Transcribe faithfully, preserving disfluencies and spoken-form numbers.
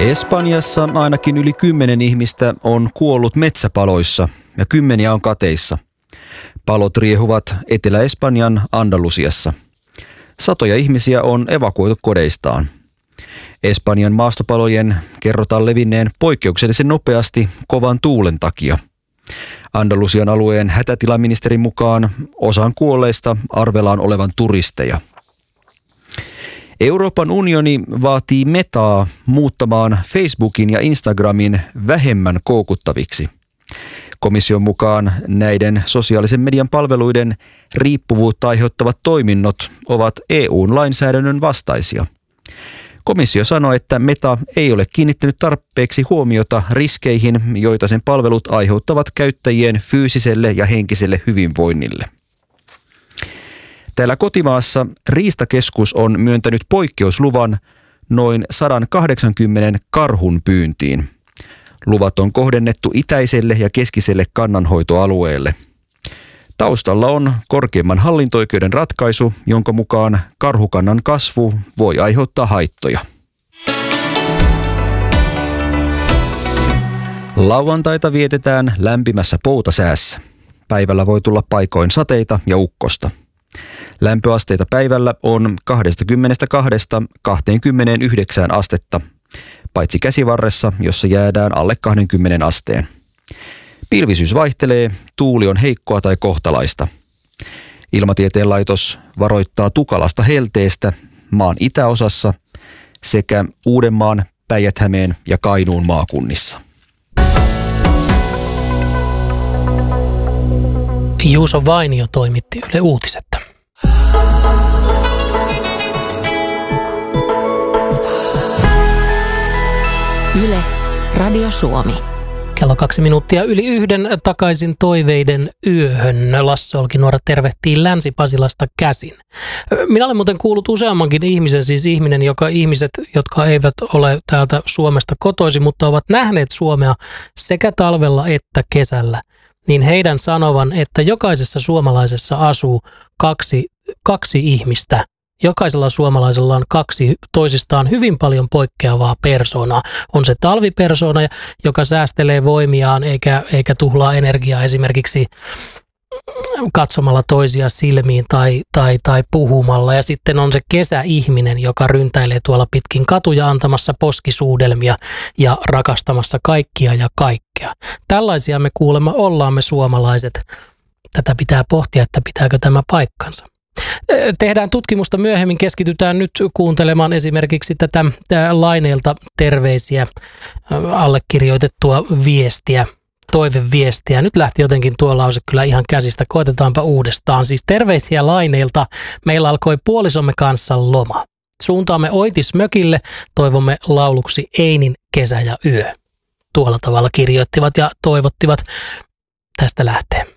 Espanjassa ainakin yli kymmenen ihmistä on kuollut metsäpaloissa ja kymmeniä on kateissa. Palot riehuvat Etelä-Espanjan Andalusiassa. Satoja ihmisiä on evakuoitu kodeistaan. Espanjan maastopalojen kerrotaan levinneen poikkeuksellisen nopeasti kovan tuulen takia. Andalusian alueen hätätilaministerin mukaan osan kuolleista arvellaan olevan turisteja. Euroopan unioni vaatii Metaa muuttamaan Facebookin ja Instagramin vähemmän koukuttaviksi. Komission mukaan näiden sosiaalisen median palveluiden riippuvuutta aiheuttavat toiminnot ovat E U-lainsäädännön vastaisia. Komissio sanoi, että Meta ei ole kiinnittänyt tarpeeksi huomiota riskeihin, joita sen palvelut aiheuttavat käyttäjien fyysiselle ja henkiselle hyvinvoinnille. Täällä kotimaassa Riistakeskus on myöntänyt poikkeusluvan noin sata kahdeksankymmentä karhun pyyntiin. Luvat on kohdennettu itäiselle ja keskiselle kannanhoitoalueelle. Taustalla on korkeimman hallinto-oikeuden ratkaisu, jonka mukaan karhukannan kasvu voi aiheuttaa haittoja. Lauantaita vietetään lämpimässä poutasäässä. Päivällä voi tulla paikoin sateita ja ukkosta. Lämpöasteita päivällä on kaksikymmentäkaksi kaksikymmentäyhdeksän astetta, paitsi käsivarressa, jossa jäädään alle kaksikymmentä asteen. Pilvisyys vaihtelee, tuuli on heikkoa tai kohtalaista. Ilmatieteen laitos varoittaa tukalasta helteestä maan itäosassa sekä Uudenmaan, Päijät-Hämeen ja Kainuun maakunnissa. Juuso Vainio toimitti Yle Uutiset. Yle, Radio Suomi. Kello kaksi minuuttia yli yhden takaisin toiveiden yöhön. Lasse Olkinuora tervehtii Länsi-Pasilasta käsin. Minä olen muuten kuullut useammankin ihmisen, siis ihminen, joka ihmiset, jotka eivät ole täältä Suomesta kotoisin, mutta ovat nähneet Suomea sekä talvella että kesällä, niin heidän sanovan, että jokaisessa suomalaisessa asuu kaksi, kaksi ihmistä. Jokaisella suomalaisella on kaksi toisistaan hyvin paljon poikkeavaa persoonaa. On se talvipersona, joka säästelee voimiaan eikä, eikä tuhlaa energiaa esimerkiksi katsomalla toisia silmiin tai, tai, tai puhumalla. Ja sitten on se kesäihminen, joka ryntäilee tuolla pitkin katuja antamassa poskisuudelmia ja rakastamassa kaikkia ja kaikkea. Tällaisia me kuulemma ollaan me suomalaiset. Tätä pitää pohtia, että pitääkö tämä paikkansa. Tehdään tutkimusta myöhemmin, keskitytään nyt kuuntelemaan esimerkiksi tätä Laineelta terveisiä allekirjoitettua viestiä, toiveviestiä. Nyt lähti jotenkin tuo lause kyllä ihan käsistä, koetetaanpa uudestaan. Siis terveisiä Laineelta, meillä alkoi puolisomme kanssa loma. Suuntaamme Oitis-mökille, toivomme lauluksi Einin kesä ja yö. Tuolla tavalla kirjoittivat ja toivottivat. Tästä lähtee.